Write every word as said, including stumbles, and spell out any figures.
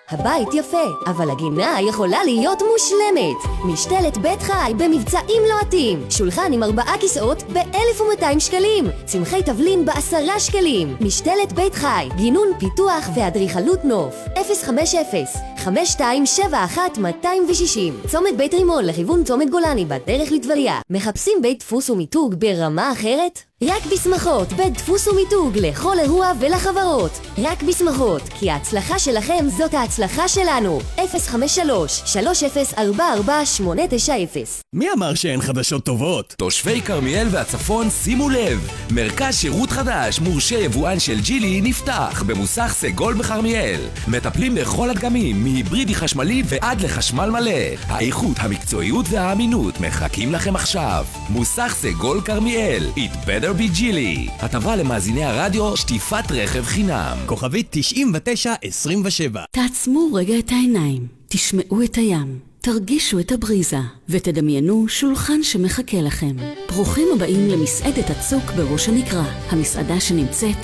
הבית יפה, אבל הגינה יכולה להיות מושלמת. משתלת בית חי במבצעים לוהטים. שולחן עם ארבעה כיסאות ב-אלף ומאתיים שקלים. צמחי תבלין בעשרה שקלים. משתלת בית חי, גינון פיתוח ואדריכלות נוף. אפס חמש אפס חמש שתיים שבע אחת מאתיים ושישים. צומת בית רימון לכיוון צומת גולני בדרך לטבריה. מחפשים בית דפוס ומיתוג ברמה אחרת? רק בשמחות, בית דפוס ומיתוג לכל אירוע ולחברות. רק בשמחות, כי ההצלחה שלכם זאת ההצלחה שלנו. אפס חמש שלוש שלוש אפס ארבע ארבע שמונה תשע אפס. מי אמר שאין חדשות טובות? תושבי כרמיאל והצפון שימו לב, מרכז שירות חדש מורשה יבואן של ג'ילי נפתח במוסך סגול בכרמיאל. מטפלים בכל הדגמים, מהיברידי חשמלי ועד לחשמל מלא. האיכות, המקצועיות והאמינות מחכים לכם עכשיו. מוסך סגול כרמיאל, It better be ג'ילי. הטבה למאזיני הרדיו, שטיפת רכב חינם. כוכבית תשעים ותשע עשרים ושבע. תעצמו רגע את העיניים, תשמעו את הים, תרגישו את הבריזה ותדמיינו שולחן שמחכה לכם. ברוכים הבאים למסעדת הצוק בראש הנקרה, המסעדה שנמצאת